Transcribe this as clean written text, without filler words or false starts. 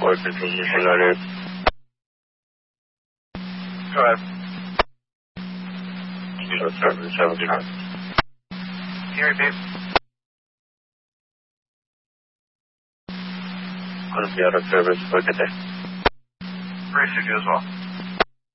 report the condition letter. Go ahead. Zero 770. Can you repeat? On the auto service, look at that. 360 as well.